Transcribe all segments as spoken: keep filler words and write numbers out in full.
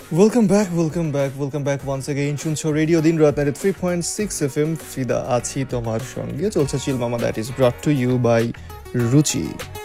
Welcome back welcome back welcome back once again. শুনছো radio দিন রাত ninety three point six F M. ফিদা আছি তোমার সঙ্গে, চলছে চিল মামা, that is ব্রট to you by রুচি।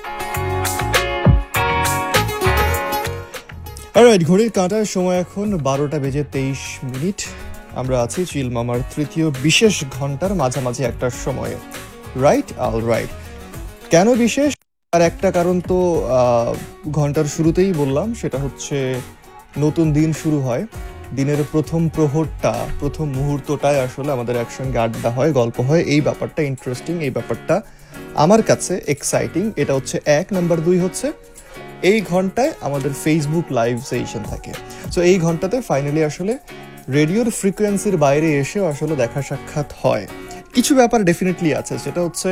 অলরাইট, ঘড়ির কাঁটার সময় এখন বারোটা বেজে তেইশ মিনিট। আমরা আছি চিল মামার তৃতীয় বিশেষ ঘন্টার মাঝামাঝি একটার সময়ে। Right all right. কেন বিশেষ? আর একটা কারণ তো ঘন্টার শুরুতেই বললাম, সেটা হচ্ছে নতুন দিন শুরু হয়। দিনের প্রথম প্রহরটা, প্রথম মুহূর্তটায় আসলে আমাদের একসঙ্গে আড্ডা হয়, গল্প হয়। এই ব্যাপারটা ইন্টারেস্টিং, এই ব্যাপারটা আমার কাছে এক্সাইটিং। এটা হচ্ছে এক। নাম্বার দুই হচ্ছে এই ঘন্টায় আমাদের ফেসবুক লাইভ সেশন থাকে। সো এই ঘন্টাতে ফাইনালি আসলে রেডিওর ফ্রিকোয়েন্সির বাইরে এসেও আসলে দেখা সাক্ষাৎ হয়। কিছু ব্যাপার ডেফিনেটলি আছে, সেটা হচ্ছে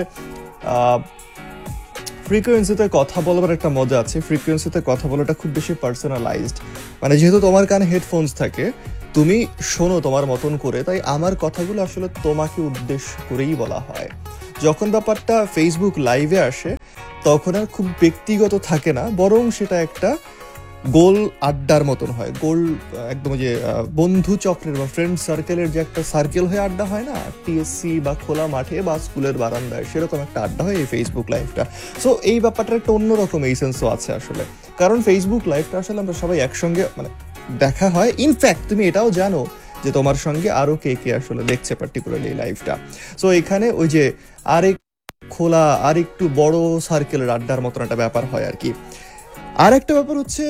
ফ্রিকোয়েন্সিতে কথা বলবার একটা মজা আছে। ফ্রিকোয়েন্সিতে কথা বলাটা খুব বেশি পার্সোনালাইজড, মানে যেহেতু তোমার কানে হেডফোনস থাকে, তুমি শোনো তোমার মতন করে, তাই আমার কথাগুলো আসলে তোমাকে উদ্দেশ্য করেই বলা হয়। যখন ব্যাপারটা ফেসবুক লাইভে আসে তখন আর খুব ব্যক্তিগত থাকে না, বরং সেটা একটা গোল আড্ডার মতন হয়। গোল একদম যে বন্ধু চক্রের বা ফ্রেন্ড সার্কেলের যে একটা সার্কেল হয়ে আড্ডা হয় না, টিএসসি বা খোলা মাঠে বা স্কুলের বারান্দায়, সেরকম একটা আড্ডা হয় এই ফেসবুক লাইভটা। সো এই ব্যাপারটা একটা অন্যরকম এইসেন্সও আছে আসলে, কারণ ফেসবুক লাইভটা আসলে আমরা সবাই একসঙ্গে মানে দেখা হয়। ইনফ্যাক্ট তুমি এটাও জানো যে তোমার সঙ্গে আরো কে কে আসলে দেখছে পার্টিকুলারলি এই লাইভটা। সো এখানে ওই যে আরেক খোলা আর একটু বড় সার্কেলের আড্ডার মতন একটা ব্যাপার হয় আর কি। আর একটা ব্যাপার হচ্ছে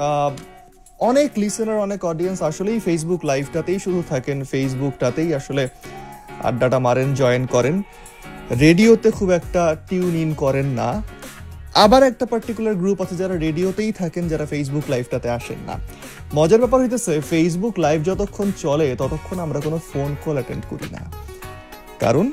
অনেক লিসেনার, অনেক অডিয়েন্স আসলেই ফেসবুক লাইভটাতেই শুধু থাকেন, ফেসবুকটাতেই আসলে আড্ডাটা মারেন, জয়েন করেন, রেডিওতে খুব একটা টিউন ইন করেন না। আবার একটা পার্টিকুলার গ্রুপ আছে যারা রেডিওতেই থাকেন, যারা ফেসবুক লাইভটাতে আসেন না। মজার ব্যাপার হইতেছে, ফেসবুক লাইভ যতক্ষণ চলে ততক্ষণ আমরা কোনো ফোন কল অ্যাটেন্ড করি না, কারণ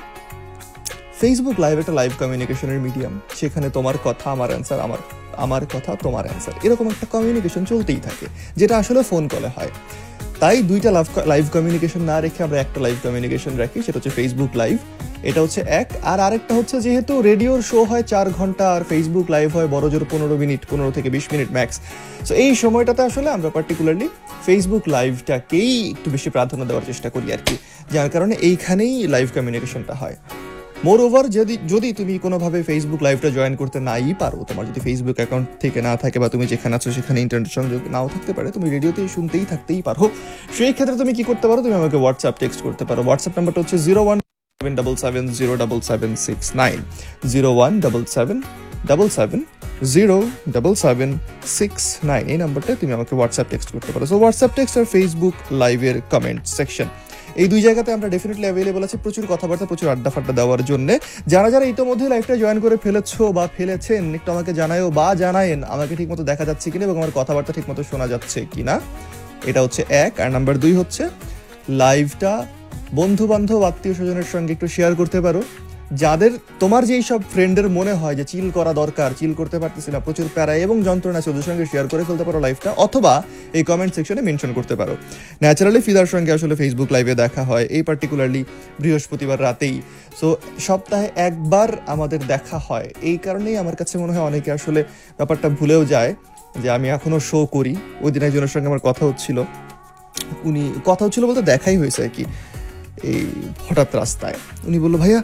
ফেসবুক লাইভ একটা লাইভ কমিউনিকেশনের মিডিয়াম। সেখানে তোমার কথা আমার অ্যান্সার, আমার আমার কথা তোমার অ্যান্সার, এরকম একটা কমিউনিকেশন চলতেই থাকে, যেটা আসলে ফোন কলে হয়। তাই দুইটা লাইভ কমিউনিকেশন না রেখে আমরা একটা লাইভ কমিউনিকেশন রাখি, সেটা হচ্ছে ফেসবুক লাইভ। এটা হচ্ছে এক। আর আরেকটা হচ্ছে, যেহেতু রেডিওর শো হয় চার ঘন্টা আর ফেসবুক লাইভ হয় বড় জোর পনেরো মিনিট, পনেরো থেকে বিশ মিনিট ম্যাক্স। সো এই সময়টাতে আসলে আমরা পার্টিকুলারলি ফেসবুক লাইভটাকেই একটু বেশি প্রাধান্য দেওয়ার চেষ্টা করি আর কি, যার কারণে এইখানেই লাইভ কমিউনিকেশনটা হয়। মোর ওভার, যদি যদি তুমি কোনোভাবে ফেসবুক লাইভটা জয়েন করতে নাই পারো, তোমার যদি ফেসবুক অ্যাকাউন্ট থেকে না থাকে বা তুমি যেখানে আছো সেখানে ইন্টারনেট সংযোগ নাও থাকতে পারে, তুমি রেডিওতেই শুনতেই থাকতেই পারো। সেই ক্ষেত্রে তুমি কি করতে পারো, তুমি আমাকে হোয়াটসঅ্যাপ টেক্সট করতে পারো। হোয়াটসঅ্যাপ নাম্বারটা হচ্ছে zero one seven double seven zero double seven six nine zero one double seven double seven zero double seven six nine. এই নাম্বারটা তুমি আমাকে হোয়াটসঅ্যাপ টেক্সট করতে পারো। সো হোয়াটসঅ্যাপ টেক্সট আর ফেসবুক লাইভের কমেন্ট সেকশন, এই দুই জায়গাতে আমরা ডেফিনেটলি অ্যাভেলেবল আছি প্রচুর কথাবার্তা, প্রচুর আড্ডা ফাড্ডা দেওয়ার জন্য। যারা যারা ইতিমধ্যে লাইভটা জয়েন করে ফেলেছো বা ফেলেছেন, একটু আমাকে জানায়ও বা জানায়েন আমাকে ঠিকমতো দেখা যাচ্ছে কিনা এবং আমার কথাবার্তা ঠিকমতো শোনা যাচ্ছে কিনা। এটা হচ্ছে এক। আর নাম্বার দুই হচ্ছে, লাইভটা বন্ধু বান্ধব আত্মীয় স্বজনের সঙ্গে একটু শেয়ার করতে পারো। যাদের তোমার যেই সব ফ্রেন্ডের মনে হয় যে চিল করা দরকার, চিল করতে পারতেছি না, প্রচুর প্যারা এবং যন্ত্রণা আছে, ওদের সঙ্গে শেয়ার করে ফেলতে পারো লাইভটা, অথবা এই কমেন্ট সেকশনে মেনশন করতে পারো। ন্যাচারালি ফিদার সঙ্গে আসলে ফেসবুক লাইভে দেখা হয় এই পার্টিকুলারলি বৃহস্পতিবার রাতেই। সো সপ্তাহে একবার আমাদের দেখা হয়। এই কারণেই আমার কাছে মনে হয় অনেকে আসলে ব্যাপারটা ভুলেও যায় যে আমি এখনো শো করি। ওই দিন একজনের সঙ্গে আমার কথা হচ্ছিল, উনি কথা হচ্ছিল বলতে দেখাই হয়েছে আর কি, এই হঠাৎ রাস্তায়। উনি বললো, ভাইয়া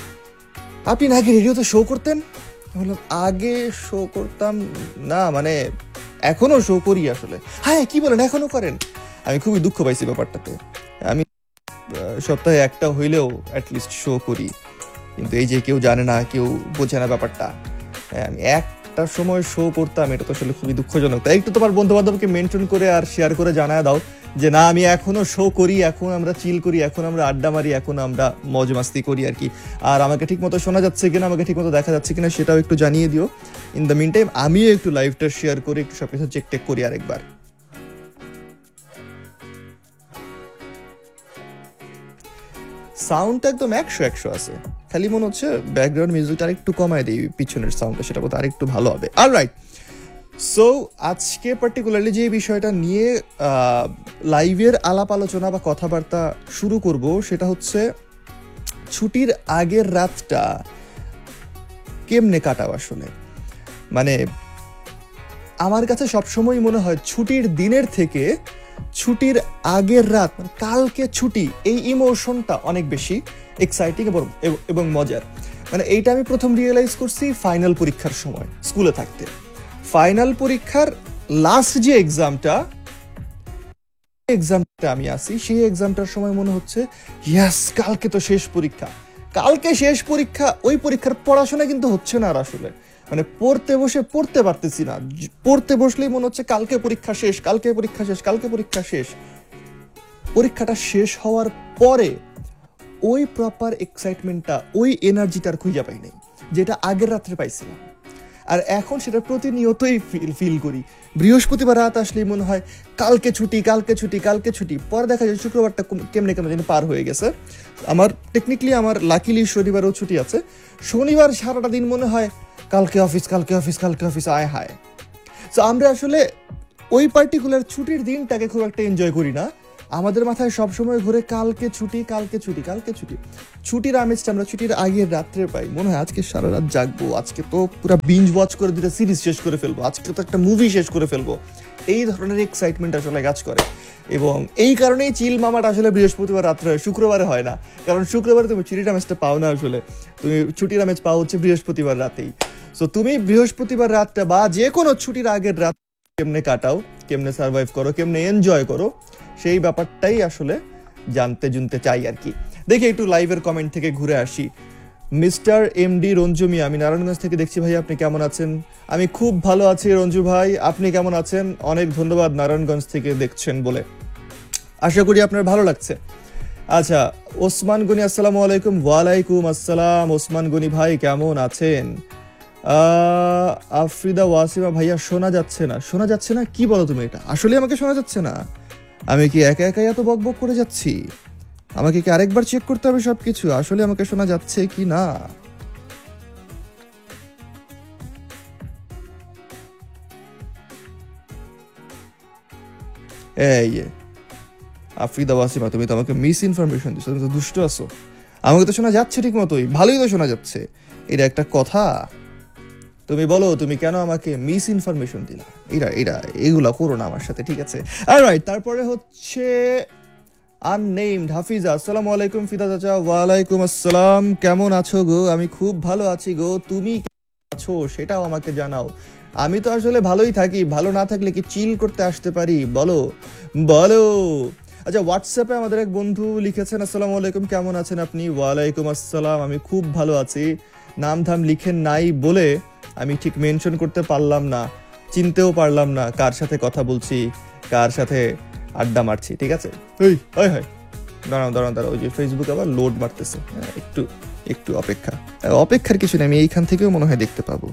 আপনি নাকি রেডিওতে শো করতেন? বললাম, আগে শো করতাম না, মানে এখনো শো করি আসলে। হ্যাঁ, কি বলেন, এখনো করেন? আমি খুবই দুঃখ পাইছি ব্যাপারটাতে। আমি সপ্তাহে একটা হইলেও অ্যাটলিস্ট শো করি, কিন্তু এই যে কেউ জানে না, কেউ বোঝে না ব্যাপারটা। আমি একটা সময় শো করতাম, এটা তো আসলে খুবই দুঃখজনক। তাই একটু তোমার বন্ধু বান্ধবকে মেনশন করে আর শেয়ার করে জানায় দাও যে না, আমি এখনো শো করি, এখন আমরা চিল করি, এখন আমরা আড্ডা মারি, এখন আমরা মজ মাস্তি করি আর কি। আর আমাকে ঠিক মতো শোনা যাচ্ছে কিনা, আমাকে ঠিক মতো দেখা যাচ্ছে কিনা, সেটাও একটু জানিয়ে দিও। ইন দ্য মিন টাইম আমিও একটু লাইভটা শেয়ার করে একটু সব কিছু চেক টেক করি আরেকবার। সাউন্ডটা একদম একশো একশো আছে, খালি মনে হচ্ছে ব্যাকগ্রাউন্ড মিউজিকটা আরেকটু কমায় দিই, পিছনের সাউন্ডটা, সেটা বোধহয় আরেকটু ভালো হবে। অলরাইট, সো আজকে পার্টিকুলারলি যে বিষয়টা নিয়ে লাইভের আলাপ আলোচনা বা কথাবার্তা শুরু করব, সেটা হচ্ছে ছুটির আগের রাতটা কেমনে কাটাও আসলে। মানে আমার কাছে সবসময় মনে হয় ছুটির দিনের থেকে ছুটির আগের রাত মানে কালকে ছুটি, এই ইমোশনটা অনেক বেশি এক্সাইটিং এবং এবং মজার। মানে এইটা আমি প্রথম রিয়েলাইজ করছি ফাইনাল পরীক্ষার সময় স্কুলে থাকতে। ফাইনাল পরীক্ষার লাস্ট যে এক্সামটা এক্সামটা আমি আসি, সেই এক্সামটার সময় মনে হচ্ছে ইয়াস কালকে তো শেষ পরীক্ষা, কালকে শেষ পরীক্ষা। ওই পরীক্ষার পড়াশোনা কিন্তু হচ্ছে না আর আসলে, মানে পড়তে বসে পড়তে পারতেছি না, পড়তে বসলেই মনে হচ্ছে কালকে পরীক্ষা শেষ, কালকে পরীক্ষা শেষ, কালকে পরীক্ষা শেষ। পরীক্ষাটা শেষ হওয়ার পরে ওই প্রপার এক্সাইটমেন্টটা, ওই এনার্জিটার খুঁজে পাই নাই যেটা আগের রাত্রে পাইছিলাম। আর এখন সেটা প্রতিনিয়তই ফিল ফিল করি। বৃহস্পতিবার রাত আসলেই মনে হয় কালকে ছুটি, কালকে ছুটি, কালকে ছুটি। পরে দেখা যায় শুক্রবারটা কেমনে কেমন যেন পার হয়ে গেছে। আমার টেকনিক্যালি আমার লাকিলি শনিবারও ছুটি আছে। শনিবার সারাটা দিন মনে হয় কালকে অফিস, কালকে অফিস, কালকে অফিস, আয় হায়। সো আমরা আসলে ওই পার্টিকুলার ছুটির দিনটাকে খুব একটা এনজয় করি না। আমাদের মাথায় সবসময় ঘুরে কালকে ছুটি, কালকে ছুটি, কালকে ছুটি। ছুটির আমেজটা আমরা ছুটির আগের রাত্রে পাই, মনে হয় আজকে সারা রাত জাগবো, আজকে তো পুরো বিঞ্জ ওয়াচ করে দুটো সিরিজ শেষ করে ফেলবো, আজকে তো একটা মুভি শেষ করে ফেলবো। এই ধরনের এক্সাইটমেন্ট আসলে কাজ করে এবং এই কারণেই চিল মামাটা আসলে বৃহস্পতিবার রাত্রে হয়, শুক্রবারে হয় না। কারণ শুক্রবারে তুমি ছুটির আমেজটা পাও না, আসলে তুমি ছুটির আমেজ পাও হচ্ছে বৃহস্পতিবার রাতেই। সো তুমি বৃহস্পতিবার রাতটা বা যে কোনো ছুটির আগের রাত কেমনে কাটাও, কেমনে সার্ভাইভ করো, কেমনে এনজয় করো, সেই ব্যাপারটাই আসলে জানতে জুনতে চাই আর কি। দেখি একটু লাইভের কমেন্ট থেকে ঘুরে আসি। মিস্টার এমডি রঞ্জু মিয়া, আমি নারায়ণগঞ্জ থেকে দেখছি ভাই, আপনি কেমন আছেন? আমি খুব ভালো আছি রঞ্জু ভাই, আপনি কেমন আছেন? অনেক ধন্যবাদ নারায়ণগঞ্জ থেকে দেখছেন বলে, আশা করি আপনার ভালো লাগছে। আচ্ছা, ওসমান গনি, আসসালামু আলাইকুম। ওয়ালাইকুম আসসালাম ওসমান গনি ভাই, কেমন আছেন? আফরিদা ওয়াসিমা ভাইয়া, শোনা যাচ্ছে না, শোনা যাচ্ছে না কি বলো তুমি? এটা আসলে আমাকে শোনা যাচ্ছে না? আমি কি একা একাই এত বক বক করে যাচ্ছি? আমাকে কি আরেকবার চেক করতে হবে সবকিছু, আসলে আমাকে শোনা যাচ্ছে কি না? এই আফরিদা ওয়াসিমা, তুমি তো আমাকে মিস ইনফরমেশন দিচ্ছ, তুমি তো দুষ্ট আছো। আমাকে তো শোনা যাচ্ছে ঠিক মতোই, ভালোই তো শোনা যাচ্ছে, এটা একটা কথা? তুমি বলো তুমি কেন আমাকে মিস ইনফরমেশন দিলা? এরা এরা এগুলা করো না আমার সাথে, ঠিক আছে? অলরাইট, তারপরে হচ্ছে আননেমড হাফিজা, আসসালামু আলাইকুম ফিদা চাচা। ওয়ালাইকুম আসসালাম, কেমন আছো গো? আমি খুব ভালো আছি গো, তুমি কেমন আছো সেটাও আমাকে জানাও। আমি তো আসলে ভালোই থাকি, ভালো না থাকলে কি চিল করতে আসতে পারি? বলো বলো। আচ্ছা, হোয়াটসঅ্যাপে আমাদের এক বন্ধু লিখেছেন, আসসালামু আলাইকুম, কেমন আছেন আপনি? ওয়ালাইকুম আসসালাম, আমি খুব ভালো আছি। নাম ধাম লিখেন নাই বলে আমি ঠিক মেনশন করতে পারলাম না, চিনতেও পারলাম না কার সাথে কথা বলছি, কার সাথে আড্ডা মারছি, ঠিক আছে? ওই ওই হয়, দাঁড়াও দাঁড়াও দাঁড়াও, ওই যে ফেসবুক আবার লোড মারতেছে, একটু একটু অপেক্ষা। অপেক্ষার কিছু নেই, আমি এইখান থেকেও মনে হয় দেখতে পাবো।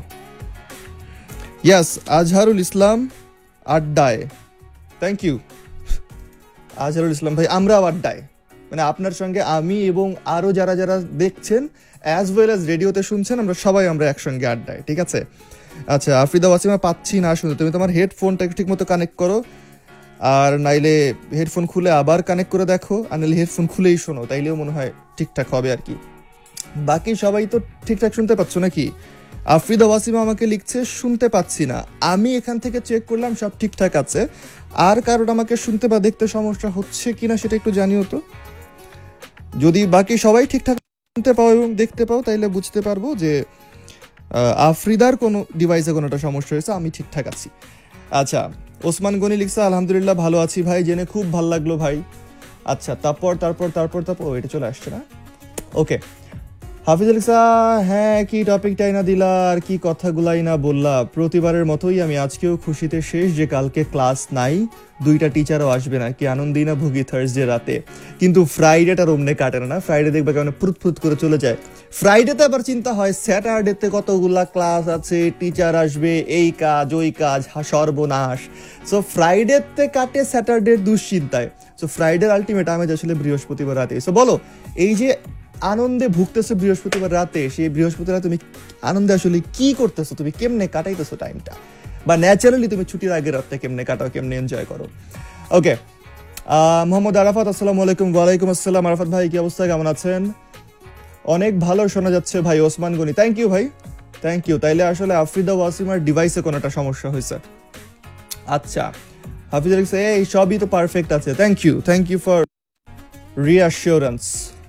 ইয়াস, আজহারুল ইসলাম আড্ডায়, থ্যাংক ইউ আজহারুল ইসলাম ভাই। আমরাও আড্ডায়, মানে আপনার সঙ্গে আমি এবং আরো যারা যারা দেখছেন অ্যাজ ওয়েল অ্যাজ রেডিওতে শুনছেন, আমরা সবাই আমরা একসঙ্গে আড্ডায়, ঠিক আছে? আচ্ছা, আফরিদা ওয়াসিমা, পাচ্ছি না শুনতে, তুমি তোমার হেডফোনটা ঠিক মতো কানেক্ট করো, আর নাইলে হেডফোন খুলে আবার কানেক্ট করে দেখো, আর নাইলে হেডফোন খুলেই শোনো, তাইলেও মনে হয় ঠিকঠাক হবে আর কি। বাকি সবাই তো ঠিকঠাক শুনতে পাচ্ছ নাকি? আফরিদা ওয়াসিমা আমাকে লিখছে শুনতে পাচ্ছি না, আমি এখান থেকে চেক করলাম সব ঠিকঠাক আছে। আর কারণ আমাকে শুনতে বা দেখতে সমস্যা হচ্ছে কিনা সেটা একটু জানিও তো। যদি বাকি সবাই ঠিকঠাক শুনতে পাও এবং দেখতে পাও, তাইলে বুঝতে পারবো যে আফরিদার কোনো ডিভাইসে কোনোটা সমস্যা হয়েছে, আমি ঠিকঠাক আছি। আচ্ছা, ওসমান গনি লিখছে, আলহামদুলিল্লাহ ভালো আছি ভাই, জেনে খুব ভালো লাগলো ভাই। আচ্ছা, তারপর তারপর তারপর তারপর এটা চলে আসছে না? ওকে, হাফিজ লিখছা, হ্যাঁ কি টপিকটাই না দিলা আর কি কথাগুলাই না বললা। প্রতিবারের মতোই আমি আজকেও খুশিতে শেষ যে কালকে ক্লাস নাই, দুইটা টিচারও আসবে না, কি আনন্দই না ভুগি থার্সডে রাতে। কিন্তু ফ্রাইডেটা রমনে কাটে না, ফ্রাইডে দেখবে কেমন ফুরুত ফুরুত করে চলে যায়। ফ্রাইডেতে আবার চিন্তা হয় স্যাটারডেতে কতগুলা ক্লাস আছে, টিচার আসবে, এই কাজ ওই কাজ, সর্বনাশ। সো ফ্রাইডেতে কাটে স্যাটারডের দুশ্চিন্তায়। সো ফ্রাইডের আলটিমেট আমেজ আসলে বৃহস্পতিবার রাতে। সো বলো, এই যে আনন্দে ভুগতেছো বৃহস্পতিবার রাতে, সেই বৃহস্পতিবার তুমি আনন্দে আসলে কি করতেছো, তুমি কেমনে কাটাইতেছো টাইমটা, বা ন্যাচারালি তুমি ছুটির আগের রাতটা কেমনে কাটাও, কেমনে এনজয় করো। ওকে, মোহাম্মদ আরাফাত, আসসালামু আলাইকুম। ওয়ালাইকুম আসসালাম আরাফাত ভাই, কি অবস্থা, কেমন আছেন? অনেক ভালো শোনা যাচ্ছে ভাই। ওসমান গনি, থ্যাংক ইউ ভাই, থ্যাংক ইউ। তাইলে আসলে আফরিদা ওয়াসিমার ডিভাইসে কোনো একটা সমস্যা হয়েছে। আচ্ছা, হাফিজ লিখছে এই সবই তো পারফেক্ট আছে, thank you thank you for রিঅ্যাসিওরেন্স।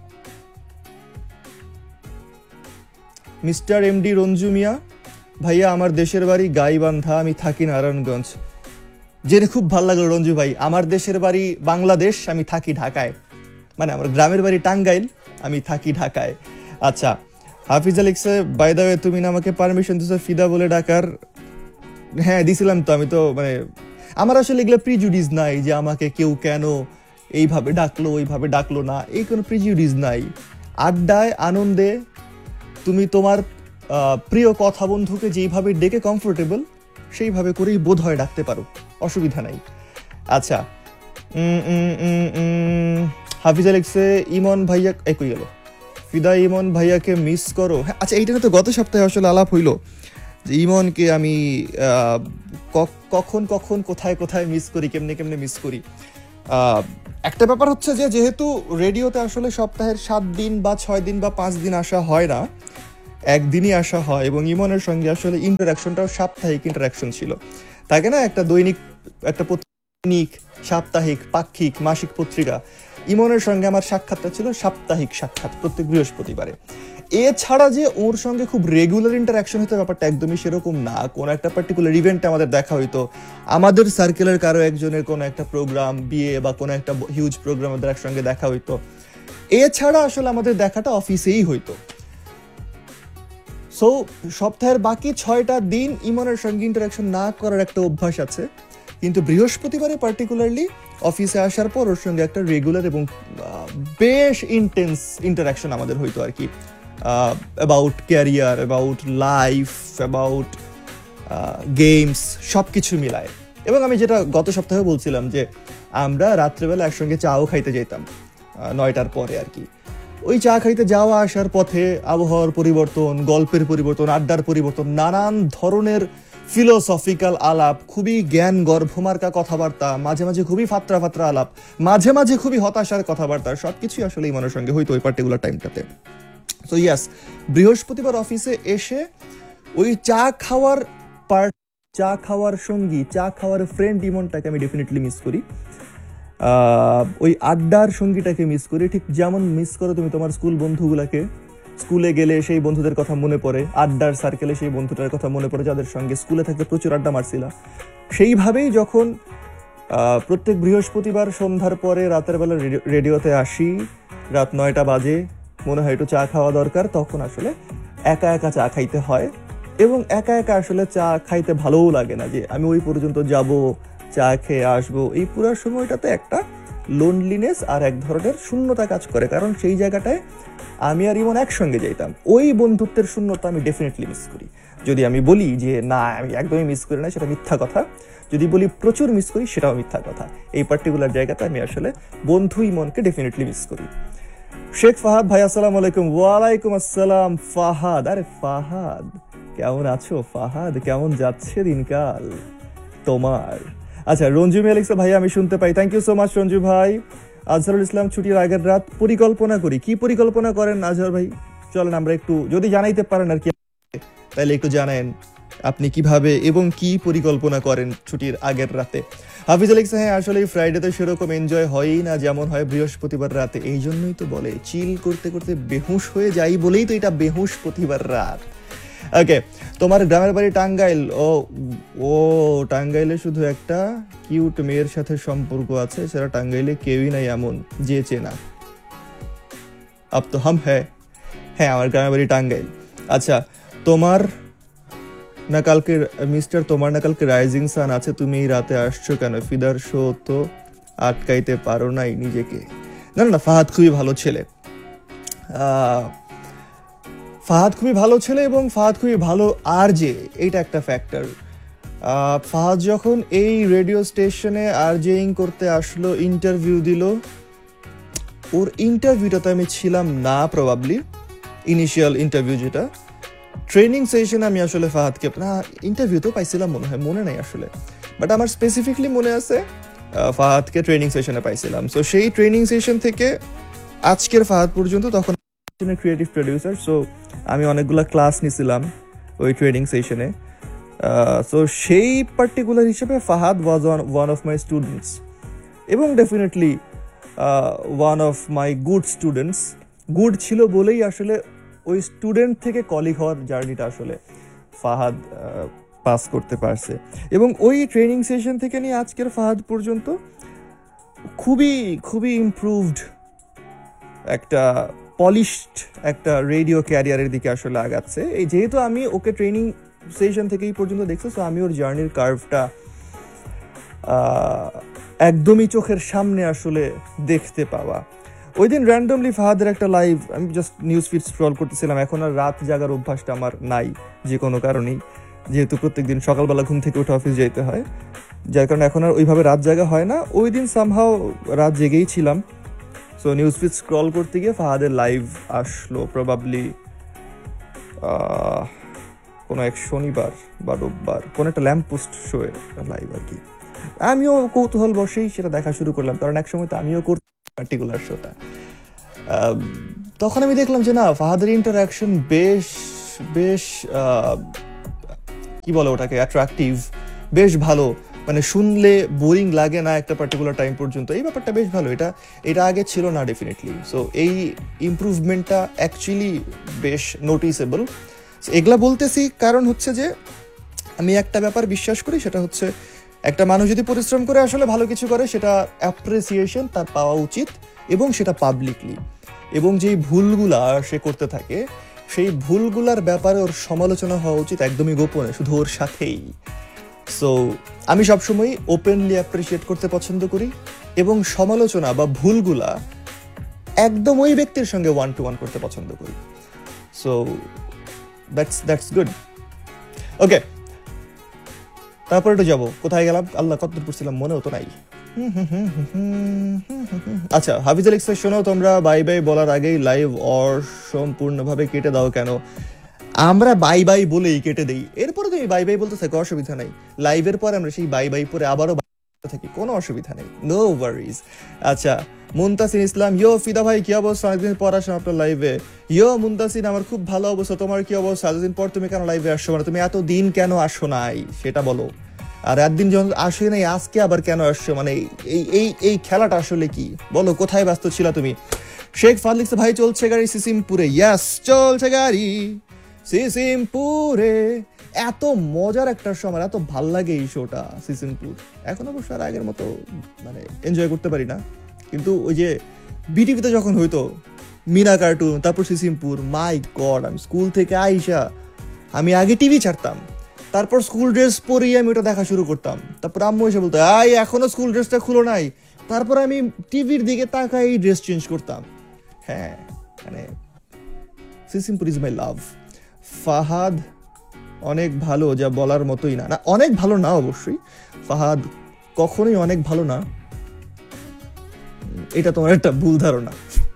Mister MD Ranju মিয়া, ভাইয়া আমার দেশের বাড়ি গাইবান্ধা, আমি থাকি নারায়ণগঞ্জ। জেনে খুব ভালো লাগলো রঞ্জু ভাই, আমার দেশের বাড়ি বাংলাদেশ, আমি থাকি ঢাকায়, মানে আমার গ্রামের বাড়ি টাঙ্গাইল, আমি থাকি ঢাকায়। আচ্ছা, হাফিজা লিখছে বাই দ্য ওয়ে তুমি না আমাকে পারমিশন দিছো ফিদা বলে ডাকার। হ্যাঁ দিছিলাম তো, আমি তো মানে আমার আসলে এগুলো প্রিজুডিস নাই যে আমাকে কেউ কেন এইভাবে ডাকলো ওইভাবে ডাকলো না, এই কোনো প্রিজুডিস নাই। আড্ডায় আনন্দে তুমি তোমার প্রিয় কথা বন্ধুকে যেইভাবে ডেকে কমফোর্টেবল সেইভাবে করেই বোধ হয় ডাকতে পারো, অসুবিধা নাই। আচ্ছা, হাফিজা লিখছে ইমন ভাইয়া একই গেল, ফিদা ইমন ভাইয়াকে মিস করো। হ্যাঁ আচ্ছা, এইটা তো গত সপ্তাহে আসলে আলাপ হইলো যে ইমনকে আমি কখন কখন কোথায় কোথায় মিস করি, কেমনে কেমনে মিস করি। একটা ব্যাপার হচ্ছে যে যেহেতু রেডিওতে আসলে সপ্তাহের সাত দিন বা ছয় দিন বা পাঁচ দিন আসা হয় না, একদিনই আসা হয়, এবং ইমনের সঙ্গে আসলে ইন্টারাকশনটাও সাপ্তাহিক ইন্টারাকশন ছিল। থাকে না একটা দৈনিক, একটা দৈনিক, সাপ্তাহিক, পাক্ষিক, মাসিক পত্রিকা, ইমনের সঙ্গে আমার সাক্ষাৎটা ছিল সাপ্তাহিক সাক্ষাৎ প্রত্যেক বৃহস্পতিবারে। এছাড়া যে ওর সঙ্গে খুব রেগুলার ইন্টারাকশন হতো ব্যাপারটা একদমই সেরকম না। কোনো একটা পার্টিকুলার ইভেন্টে আমাদের দেখা হইতো, আমাদের সার্কেলের কারো একজনের কোনো একটা প্রোগ্রাম, বিয়ে বা কোনো একটা হিউজ প্রোগ্রাম আমাদের একসঙ্গে দেখা হইতো। এছাড়া আসলে আমাদের দেখাটা অফিসেই হইতো। সো সপ্তাহের বাকি ছয়টা দিন ইমনের সঙ্গে ইন্টারাকশন না করার একটা অভ্যাস আছে, কিন্তু বৃহস্পতিবারে পার্টিকুলারলি অফিসে আসার পর ওর সঙ্গে একটা রেগুলার এবং বেশ ইন্টেন্স ইন্টারাকশন আমাদের হইতো আর কি, about career, about life, about games, সব কিছু মিলায়। এবং আমি যেটা গত সপ্তাহে বলছিলাম যে আমরা রাত্রেবেলা একসঙ্গে চাও খাইতে যেতাম নয়টার পরে আর কি। ওই চা খাইতে যাওয়া আসার পথে আবহাওয়ার পরিবর্তন, গল্পের পরিবর্তন, আড্ডার পরিবর্তন, নানান ধরনের ফিলোসফিক্যাল আলাপ, খুবই জ্ঞান গর্ভমার্কা কথাবার্তা, মাঝে মাঝে খুবই ফাত্রা ফাত্রা আলাপ, মাঝে মাঝে খুবই হতাশার কথাবার্তা, সবকিছুই আসলে ইমনের সঙ্গে হইতো ওই পার্টিকুলার টাইমটাতে। সো ইয়াস, বৃহস্পতিবার অফিসে এসে ওই চা খাওয়ার পার্ট, চা খাওয়ার সঙ্গী, চা খাওয়ার ফ্রেন্ড ইমনটাকে আমি ডেফিনেটলি মিস করি, ওই আড্ডার সঙ্গীটাকে মিস করি। ঠিক যেমন মিস করো তুমি তোমার স্কুল বন্ধুগুলাকে, স্কুলে গেলে সেই বন্ধুদের কথা মনে পড়ে, আড্ডার সার্কেলে সেই বন্ধুটার কথা মনে পড়ে যাদের সঙ্গে স্কুলে থাকতে প্রচুর আড্ডা মারছিলা। সেইভাবেই যখন প্রত্যেক বৃহস্পতিবার সন্ধ্যার পরে রাতের বেলা রেডিওতে আসি, রাত নয়টা বাজে, মনে হয় একটু চা খাওয়া দরকার, তখন আসলে একা একা চা খাইতে হয়। এবং একা একা আসলে চা খাইতে ভালোও লাগে না, যে আমি ওই পর্যন্ত যাব, চা খেয়ে আসবো। এই পুরো সময়টাতে একটা লোনলিনেস আর এক ধরনের শূন্যতা কাজ করে, কারণ সেই জায়গাটায় আমি আর ইমন একসঙ্গে যাইতাম। ওই বন্ধুত্বের শূন্যতা আমি ডেফিনেটলি মিস করি। যদি আমি বলি যে না আমি একদমই মিস করি না, সেটা মিথ্যা কথা। যদি বলি প্রচুর মিস করি, সেটাও মিথ্যা কথা। এই পার্টিকুলার জায়গাতে আমি আসলে বন্ধু ইমনকে ডেফিনেটলি মিস করি। শেখ ফাহাদ ভাই, আসসালামু আলাইকুম। ওয়ালাইকুম আসসালাম ফাহাদ। আরে ফাহাদ কেমন আছো? ফাহাদ কেমন যাচ্ছে দিনকাল তোমার? আচ্ছা, রঞ্জু মিয়া লিখছে ভাই আমি শুনতে পাই, thank you so much Ranju ভাই। আজহারুল ইসলাম, ছুটির আগের রাত পরিকল্পনা করি। কি পরিকল্পনা করেন আজহার ভাই? চলেন আমরা একটু, যদি জানাইতে পারেন আর কি, তাহলে একটু জানেন আপনি কিভাবে এবং কি পরিকল্পনা করেন ছুটির আগের রাতে। হাফিজা লিখছে হ্যাঁ আসলে ফ্রাইডেতে সেরকম এনজয় হয়ই না যেমন হয় বৃহস্পতিবার রাতে, এই জন্যই তো বলে চিল করতে করতে বেহুশ হয়ে যাই বলেই তো এটা বৃহস্পতিবার রাত। ওকে, তোমার গ্রামের বাড়ি টাঙ্গাইল? ও ও টাঙ্গাইলে শুধু একটা কিউট মেয়ের সাথে সম্পর্ক আছে, সেটা টাঙ্গাইলে কেউই নাই এমন যে চেনা। আব তো হাম হ্যাঁ হ্যাঁ আমার গ্রামের বাড়ি টাঙ্গাইল। আচ্ছা, তোমার না কালকে মিস্টার তোমার না কালকে রাইজিং সান আছে, তুমি এই রাতে আসছো কেন? ফিদার শো তো আটকাইতে পারো নাই নিজেকে? না না ফাহাদ খুবই ভালো ছেলে, ফাহাদ খুবই ভালো ছেলে এবং ফাহাদ খুবই ভালো আর যে, এইটা একটা ফ্যাক্টর। ফাহাদ যখন এই রেডিও স্টেশনে আরজেইং করতে আসলো, ইন্টারভিউ দিল, ওর ইন্টারভিউটাতে আমি ছিলাম না প্রবাবলি, ইনিশিয়াল ইন্টারভিউ যেটা, ট্রেনিং সেশনে আমি আসলে ফাহাদকে না ইন্টারভিউ তো পাইছিলাম মনে হয়, মনে নাই আসলে, বাট আমার স্পেসিফিকলি মনে আছে ফাহাদকে ট্রেনিং সেশনে পাইছিলাম। সো সেই ট্রেনিং সেশন থেকে আজকের ফাহাদ পর্যন্ত, তখন ক্রিয়েটিভ প্রডিউসার, সো আমি অনেকগুলো ক্লাস নিছিলাম ওই ট্রেনিং সেশনে। সো সেই পার্টিকুলার হিসেবে Fahad was one one of my students, এবং definitely one of my good students. Good ছিল বলেই আসলে ওই স্টুডেন্ট থেকে কলিগ হওয়ার জার্নিটা আসলে ফাহাদ পাস করতে পারছে, এবং ওই ট্রেনিং সেশন থেকে নিয়ে আজকের ফাহাদ পর্যন্ত খুবই খুবই ইমপ্রুভড একটা পলিশড একটা রেডিও ক্যারিয়ারের দিকে আসলে আগাচ্ছে। এই যেহেতু আমি ওকে ট্রেনিং সেশন থেকে এই পর্যন্ত দেখছি, সো আমি ওর জার্নির কার্ভটা একদমই চোখের সামনে আসলে দেখতে পাওয়া। ওই দিন র্যান্ডমলি ফাহাদের একটা লাইভ, আমি জাস্ট নিউজ ফিড স্ক্রল করতেছিলাম। এখন আর রাত জাগার অভ্যাসটা আমার নাই যে কোনো কারণেই, যেহেতু প্রত্যেকদিন সকালবেলা ঘুম থেকে উঠে অফিস যেতে হয়, যার কারণে এখন আর ওইভাবে রাত জাগা হয় না। ওই দিন সামহাও রাত জেগেই ছিলাম। সো নিউজ ফিড স্ক্রল করতে গিয়ে ফাহাদের লাইভ আসলো, প্রবাবলি কোনো এক শনিবার বা রোববার, কোনো একটা ল্যাম্প পোস্ট শোয়ে লাইভ আর কি। আমিও কৌতূহল বসেই সেটা দেখা শুরু করলাম, কারণ এক সময় তো আমিও করতাম পার্টিকুলার শোটা। তখন আমি দেখলাম যে না, ফাহাদের ইন্টারাকশন বেশ বেশ কি বলে ওটাকে, অ্যাট্রাকটিভ, বেশ ভালো, মানে শুনলে বোরিং লাগে না একটা পার্টিকুলার টাইম পর্যন্ত। এই ব্যাপারটা বেশ ভালো, এটা এটা আগে ছিল না ডেফিনেটলি। সো এই ইমপ্রুভমেন্টটা অ্যাকচুয়ালি বেশ নোটিসেবল। এগুলা বলতেছি কারণ হচ্ছে যে আমি একটা ব্যাপার বিশ্বাস করি, সেটা হচ্ছে একটা মানুষ যদি পরিশ্রম করে আসলে ভালো কিছু করে, সেটা অ্যাপ্রিসিয়েশন তার পাওয়া উচিত, এবং সেটা পাবলিকলি। এবং যেই ভুলগুলা সে করতে থাকে, সেই ভুলগুলার ব্যাপারে ওর সমালোচনা হওয়া উচিত একদমই গোপনে, শুধু ওর সাথেই। সো আমি সবসময় ওপেনলি অ্যাপ্রিসিয়েট করতে পছন্দ করি, এবং সমালোচনা বা ভুলগুলা একদম ওই ব্যক্তির সঙ্গে ওয়ান টু ওয়ান করতে পছন্দ করি। So that's that's good. ওকে, তারপর একটু যাবো, কোথায় গেলাম, আল্লাহ কতদূর পড়ছিলাম মনেও তো নাই। আচ্ছা, হাফিজুল ইসলাম, শোনো, তোমরা বাই বাই বলার আগেই লাইভ অসম্পূর্ণভাবে কেটে দাও কেন? আমরা বাই বাই বলেই কেটে দেই, এরপরে তুমি বাই বাই বলতে থাকো, অসুবিধা নাই। লাইভের পর আমরা সেই বাই বাই পরে আবারও থাকি, কোনো অসুবিধা নেই, নো ওয়ারিজ। আচ্ছা, মুনতাসির ইসলাম, ইয়ো ফিদা ভাই কি অবস্থা, অনেকদিন পর আসলাম আপনার লাইভে। ইয়ো মুনতাসির, আমার খুব ভালো অবস্থা, তোমার কি অবস্থা? এতদিন পর তুমি কেন লাইভে আসছো, মানে তুমি এত দিন কেন আসো নাই সেটা বলো। আর একদিন যখন আসে নাই, আজকে আবার কেন আসছো, মানে এই এই এই খেলাটা আসলে কি বলো, কোথায় ব্যস্ত ছিল তুমি? শেখ ফাদলিক্স, ভাই চলছে গাড়ি সিসিমপুরে। ইয়াস, চলছে গাড়ি সিসিমপুরে। এত মজার একটা সময়, এত ভাল লাগে এই শোটা সিসিমপুর। এখন অবশ্য আর আগের মতো মানে এনজয় করতে পারি না, কিন্তু ওই যে বিটিভিতে যখন হইতো মিনা কার্টুন, তারপর সিসিমপুর, মাই গড, আমি স্কুল থেকে আইসা আমি আগে টিভি ছাড়তাম, তারপর স্কুল ড্রেস পরিয়ে আমি ওটা দেখা শুরু করতাম। তারপর আম্মু এসে বলতো, আই এখনো স্কুল ড্রেসটা খুলো নাই, তারপর আমি টিভির দিকে তাকাই ড্রেস চেঞ্জ করতাম। হ্যাঁ, মানে সিসিমপুর ইজ মাই লাভ। ফাহাদ অনেক ভালো, যা বলার মতোই না। না, অনেক ভালো না অবশ্যই, ফাহাদ কখনোই অনেক ভালো না, এটা তোমার একটা ভুল ধারণা।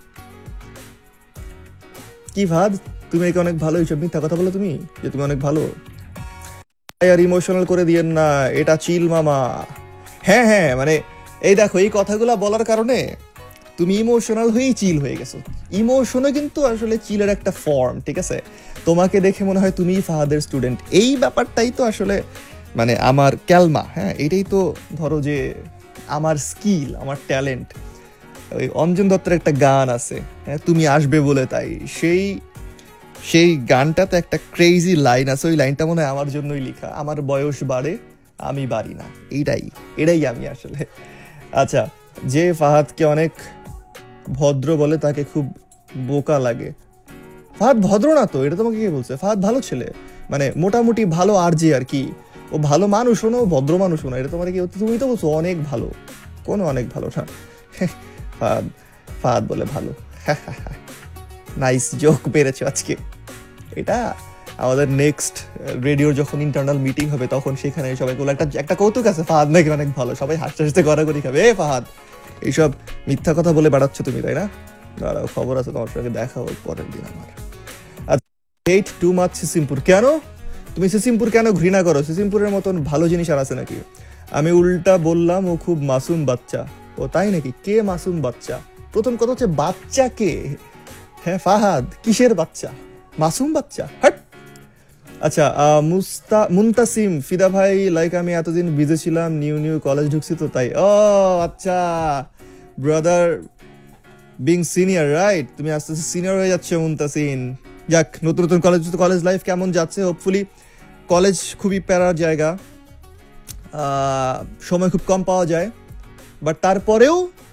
কি ফাহাদ, তুমি একে অনেক ভালো, এইসব মিথ্যা কথা বলো তুমি যে তুমি অনেক ভালো। আর ইমোশনাল করে দিয়েন না, এটা চিল মামা। হ্যাঁ হ্যাঁ, মানে এই দেখো, এই কথাগুলা বলার কারণে তুমি ইমোশনাল হয়েই চিল হয়ে গেছো। ইমোশনও কিন্তু আসলে চিলের একটা ফর্ম, ঠিক আছে? তোমাকে দেখে মনে হয় তুমিই ফাহাদের স্টুডেন্ট, এই ব্যাপারটাই তো আসলে মানে আমার ক্যালমা। হ্যাঁ, এটাই তো ধরো যে আমার স্কিল, আমার ট্যালেন্ট। ওই অঞ্জন দত্তের একটা গান আছে, হ্যাঁ, তুমি আসবে বলে তাই, সেই সেই গানটাতে একটা ক্রেজি লাইন আছে, ওই লাইনটা মনে হয় আমার জন্যই লেখা, আমার বয়স বাড়ে আমি বাড়ি না। এইটাই এটাই আমি আসলে। আচ্ছা, যে ফাহাদকে অনেক ভদ্র বলে তাকে খুব বোকা লাগে। ফাহাদ ভদ্র না তো, এটা তোমাকে কে বলছে? ফাহাদ ভালো ছেলে, মানে মোটামুটি ভালো আর যে আর কি, ও ভালো মানুষ না, ও ভদ্র মানুষ না, এটা তোমার কি? তুমি তো বলছো অনেক ভালো, কোনো অনেক ভালো না। ফাহাদ ফাহাদ বলে ভালো। নাইস জোক পেরেছো আজকে। এটা আমাদের নেক্সট রেডিওর যখন ইন্টারনাল মিটিং হবে, তখন সেখানে সবাই বলে একটা একটা কৌতুক আছে, ফাহাদ নাকি অনেক ভালো, সবাই হাসতে হাসতে গড়াগড়ি খাবে। এ ফাহাদ, এইসব মিথ্যা কথা বলে বেড়াচ্ছ তুমি, তাই না? দাঁড়াও, খবর আছে, তোমার সঙ্গে দেখা হোক পরের দিন আমার। হেট টু মাচ সিসিমপুর। কেন তুমি সিসিমপুর কেন ঘৃণা করো? সিসিমপুরের মতন ভালো জিনিস আর আছে নাকি? আমি উল্টা বললাম ও খুব মাসুম বাচ্চা। ও তাই নাকি? কে মাসুম বাচ্চা? প্রথম কথা হচ্ছে বাচ্চা কে? হ্যাঁ ফাহাদ, কিসের বাচ্চা? মাসুম বাচ্চা? হাট। আচ্ছা আহ, মুস্তা মুনতাসিম ফিদা ভাই, লাইক আমি এতদিন বিজি ছিলাম, নিউ নিউ কলেজ ঢুকছি তো তাই। ও আচ্ছা, ব্রাদার বিং সিনিয়র রাইট, তুমি আস্তে আস্তে সিনিয়র হয়ে যাচ্ছে মুনতাসিন। যাক, নতুন নতুন কলেজ কলেজ লাইফ কেমন যাচ্ছে? হোপফুলি কলেজ খুবই প্যারার জায়গা, আহ, সময় খুব কম পাওয়া যায়, বাট তারপরেও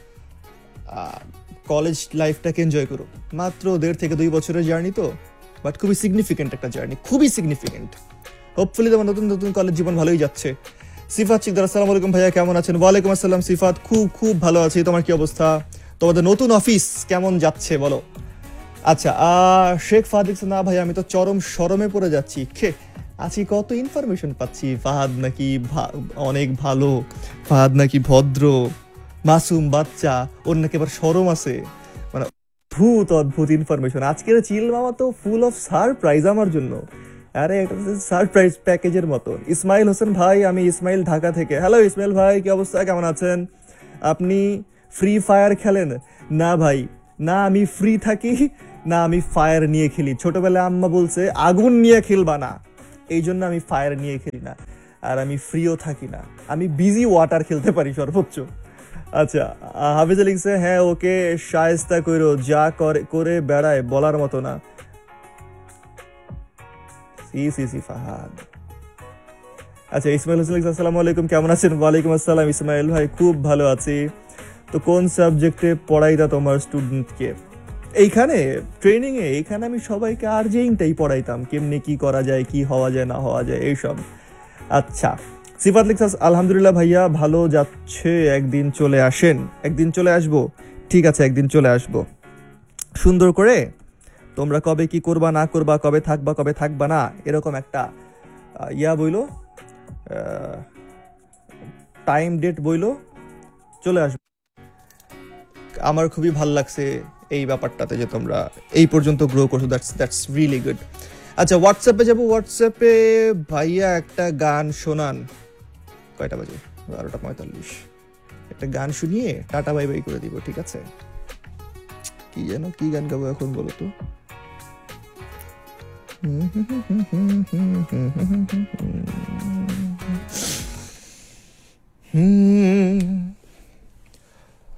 কলেজ লাইফটাকে এনজয় করো। মাত্র দেড় থেকে দুই বছরের জার্নি তো, বাট খুবই সিগনিফিকেন্ট একটা জার্নি, খুবই সিগনিফিকেন্ট। হোপফুলি তোমার নতুন নতুন কলেজ জীবন ভালোই যাচ্ছে। সিফাত শিকদার, আসসালামু আলাইকুম ভাইয়া, কেমন আছেন? ওয়ালাইকুম আসসালাম সিফাত, খুব খুব ভালো আছি। তোমার কি অবস্থা? তোমাদের নতুন অফিস কেমন যাচ্ছে বলো? আচ্ছা, আহ, শেখ ফাহাদ লিখছে, না ভাই আমি তো চরম শরমে পড়ে যাচ্ছি। খে আছি, কত ইনফরমেশন পাচ্ছি, ফাহাদ নাকি ভা- অনেক ভালো, ফাহাদ নাকি ভদ্র, মাসুম বাচ্চা, ওর নাকি আবার শরম আছে। মানে অদ্ভুত অদ্ভুত ইনফরমেশন। আজকের চিল মামা তো ফুল অফ সারপ্রাইজ আমার জন্য। আরে একটা সারপ্রাইজ প্যাকেজের মতন। ইসমাইল হোসেন ভাই, আমি ইসমাইল ঢাকা থেকে। হ্যালো ইসমাইল ভাই, কি অবস্থা, কেমন আছেন? আপনি ফ্রি ফায়ার খেলেন? না ভাই, না আমি ফ্রি থাকি, না আমি ফায়ার নিয়ে খেলি। ছোটবেলায় আম্মা বলছে আগুন নিয়ে খেলবা না, এই জন্য আমি ফায়ার নিয়ে খেলি না। আর আমি ফ্রিও থাকি না, আমি বিজি ওয়াটার খেলতে পারি সর্বোচ্চ। আচ্ছা, আহ, হাফিজা লিখছে, হ্যাঁ ওকে শায়েস্তা কইরো, যা করে করে বেড়ায় বলার মতো না। C C C Fahad. আচ্ছা, ইসমাইল হোসেন লিখছে, আসসালামু আলাইকুম, কেমন আছেন? ওয়ালাইকুম আসসালাম ইসমাইল ভাই, খুব ভালো আছি। তো কোন সাবজেক্টে পড়াইতা তোমার স্টুডেন্টকে? এইখানে ট্রেনিং এ এইখানে আমি সবাইকে আর্জেইংটাই পড়াইতাম, কেমনে কি করা যায়, কি হওয়া যায় না হওয়া যায় এইসব। আচ্ছা, সিফাত লিখছাস, আলহামদুলিল্লাহ ভাইয়া ভালো যাচ্ছে, একদিন চলে আসেন। একদিন চলে আসবো, ঠিক আছে, একদিন চলে আসবো। সুন্দর করে তোমরা কবে কি করবা না করবা, কবে থাকবা কবে থাকবা না, এরকম একটা আহ, ইয়া বইলো, টাইম ডেট বইলো, চলে আসবো। আমার খুবই ভাল লাগছে এই ব্যাপারটাতে যে তোমরা এই পর্যন্ত গ্রো করছো, দ্যাটস দ্যাটস রিয়েলি গুড। আচ্ছা, হোয়াটসঅ্যাপে যাবো। হোয়াটসঅ্যাপে ভাইয়া একটা গান শোনান। কয়টা বাজে? বারোটা পঁয়তাল্লিশ। একটা গান শুনিয়ে টাটা বাই বাই করে দিব, ঠিক আছে? কি যেন, কি গান গাবো এখন বলো তো? হুম